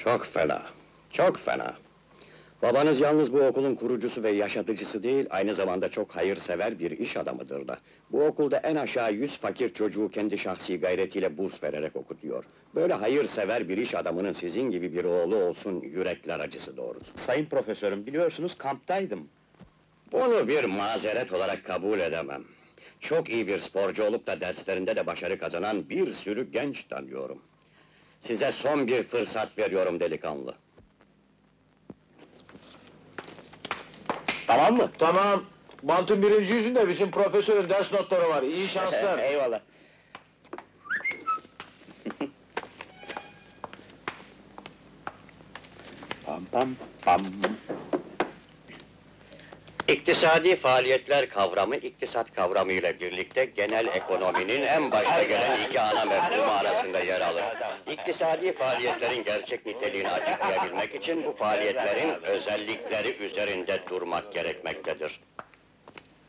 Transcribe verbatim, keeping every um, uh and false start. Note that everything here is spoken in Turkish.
Çok fena, çok fena. Babanız yalnız bu okulun kurucusu ve yaşatıcısı değil, aynı zamanda çok hayırsever bir iş adamıdır da. Bu okulda en aşağı yüz fakir çocuğu kendi şahsi gayretiyle burs vererek okutuyor. Böyle hayırsever bir iş adamının sizin gibi bir oğlu olsun, yürekler acısı doğrusu. Sayın profesörüm, biliyorsunuz kamptaydım. Bunu bir mazeret olarak kabul edemem. Çok iyi bir sporcu olup da derslerinde de başarı kazanan bir sürü genç tanıyorum. Size son bir fırsat veriyorum delikanlı. Tamam mı? Tamam. Bantın birinci yüzünde bizim profesörün ders notları var. İyi şanslar. Eyvallah. Pam pam pam. İktisadi faaliyetler kavramı, iktisat kavramı ile birlikte genel ekonominin en başta gelen iki ana mefhumu arasında yer alır. İktisadi faaliyetlerin gerçek niteliğini açıklayabilmek için bu faaliyetlerin özellikleri üzerinde durmak gerekmektedir.